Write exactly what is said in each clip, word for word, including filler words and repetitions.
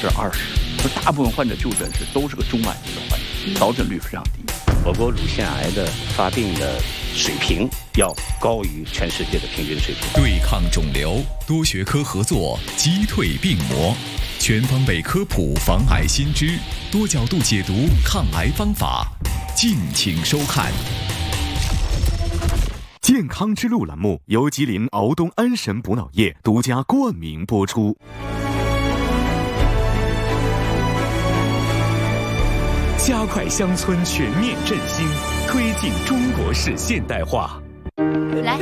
之二十，就大部分患者就诊时都是个中晚期的患者，早诊率非常低。 我国乳腺癌的发病的水平要高于全世界的平均水平。 对抗肿瘤，多学科合作，击退病魔，全方位科普防癌新知，多角度解读抗癌方法，敬请收看。 健康之路栏目由吉林敖东安神补脑液独家冠名播出。加快乡村全面振兴，推进中国式现代化。 来，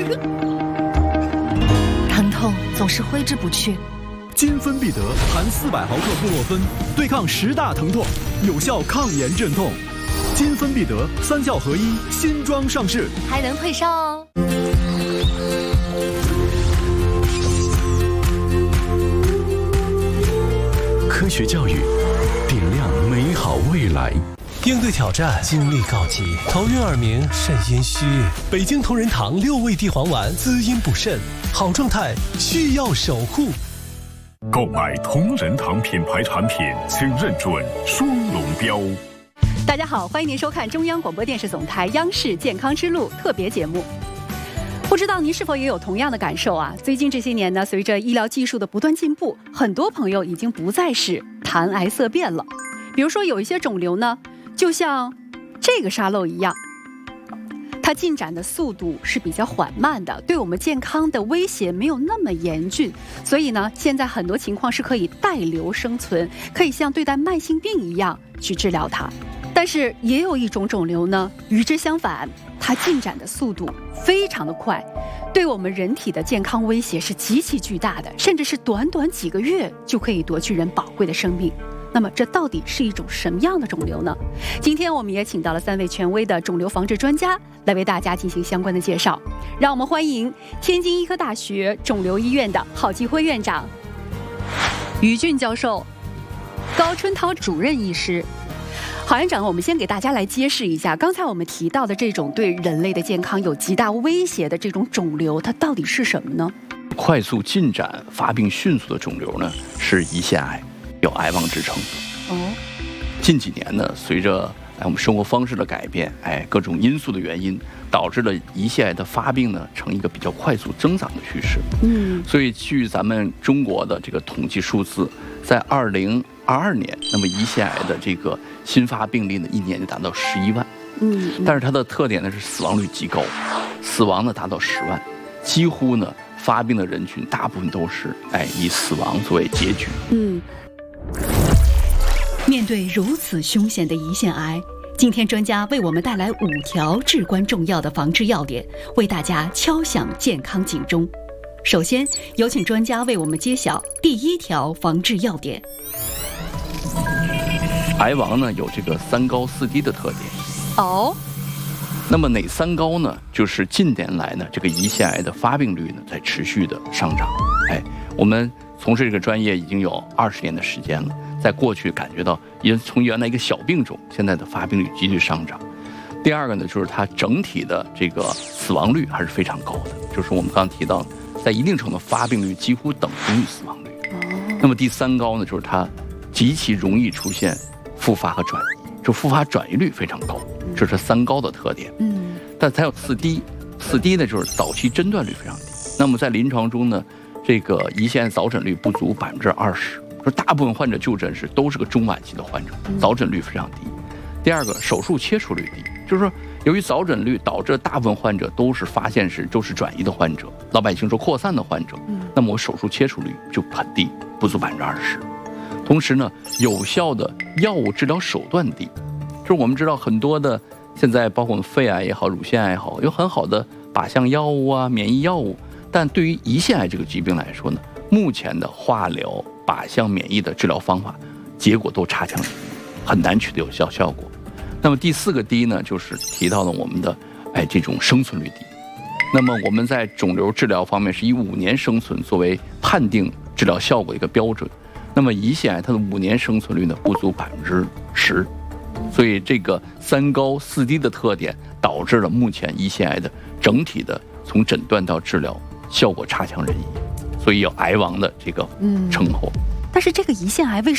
疼痛总是挥之不去。 金芬必得含四百毫克布洛芬，对抗十大疼痛，有效抗炎镇痛。金芬必得三效合一新装上市， 还能退烧哦。 科学教育，点亮美好未来。 应对挑战，精力告急，头晕耳鸣，肾阴虚。北京同仁堂六味地黄丸滋阴补肾，好状态需要守护。 购买同仁堂品牌产品，请认准双龙标。 大家好，欢迎您收看中央广播电视总台央视健康之路特别节目。不知道您是否也有同样的感受啊？最近这些年呢，随着医疗技术的不断进步，很多朋友已经不再是谈癌色变了。比如说有一些肿瘤呢，就像这个沙漏一样，它进展的速度是比较缓慢的，对我们健康的威胁没有那么严峻，所以呢，现在很多情况是可以带瘤生存，可以像对待慢性病一样去治疗它。但是也有一种肿瘤呢，与之相反，它进展的速度非常的快，对我们人体的健康威胁是极其巨大的，甚至是短短几个月就可以夺去人宝贵的生命。那么这到底是一种什么样的肿瘤呢？今天我们也请到了三位权威的肿瘤防治专家来为大家进行相关的介绍。让我们欢迎天津医科大学肿瘤医院的郝继辉院长、于俊教授、高春涛主任医师。郝院长，我们先给大家来揭示一下，刚才我们提到的这种对人类的健康有极大威胁的这种肿瘤，它到底是什么呢？ 快速进展、发病迅速的肿瘤呢，是胰腺癌，有癌王之称。哦，近几年呢，随着哎我们生活方式的改变，哎各种因素的原因，导致了胰腺癌的发病呢呈一个比较快速增长的趋势。嗯，所以据咱们中国的这个统计数字，在二零二二年，那么胰腺癌的这个新发病例呢，一年就达到十一万。嗯，但是它的特点呢是死亡率极高，死亡呢达到十万，几乎呢发病的人群大部分都是哎以死亡作为结局。嗯。 面对如此凶险的胰腺癌，今天专家为我们带来五条至关重要的防治要点，为大家敲响健康警钟。首先，有请专家为我们揭晓第一条防治要点。 癌王呢有这个三高四低的特点。 哦。 那么哪三高呢？就是近年来呢，这个胰腺癌的发病率呢在持续的上涨。哎，我们从事这个专业已经有二十年的时间了，在过去感觉到，也从原来一个小病种，现在的发病率急剧上涨。第二个呢，就是它整体的这个死亡率还是非常高的，就是我们刚刚提到，在一定程度发病率几乎等同于死亡率。那么第三高呢，就是它极其容易出现复发和转移，就复发转移率非常高，这是三高的特点。嗯，但才有四低，四低呢就是早期诊断率非常低。那么在临床中呢，这个胰腺癌早诊率不足百分之二十，说大部分患者就诊时都是个中晚期的患者，早诊率非常低。第二个，手术切除率低，就是说由于早诊率导致大部分患者都是发现时都是转移的患者，老百姓说扩散的患者，那么我手术切除率就很低，不足百分之二十。同时呢，有效的药物治疗手段低，就是我们知道很多的现在包括我们肺癌也好、乳腺癌也好，有很好的靶向药物啊、免疫药物，但对于胰腺癌这个疾病来说呢，目前的化疗、靶向免疫的治疗方法，结果都差强人意，很难取得有效效果。那么第四个低呢，就是提到了我们的哎这种生存率低。那么我们在肿瘤治疗方面是以五年生存作为判定治疗效果一个标准。那么胰腺癌它的五年生存率呢不足百分之十，所以这个三高四低的特点导致了目前胰腺癌的整体的从诊断到治疗效果差强人意，所以有癌王的这个称号。 嗯，但是这个胰腺癌为